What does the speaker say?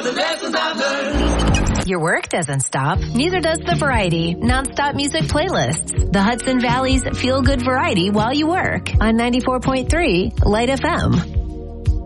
the lessons I've learned. Your work doesn't stop. Neither does the Variety nonstop music playlists. The Hudson Valley's feel-good variety while you work on 94.3 Light FM.